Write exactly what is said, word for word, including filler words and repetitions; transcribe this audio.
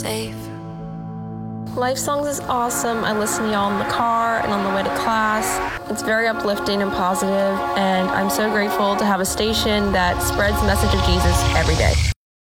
safe. Life Songs is awesome. I listen to y'all in the car and on the way to class. It's very uplifting and positive, and I'm so grateful to have a station that spreads the message of Jesus every day.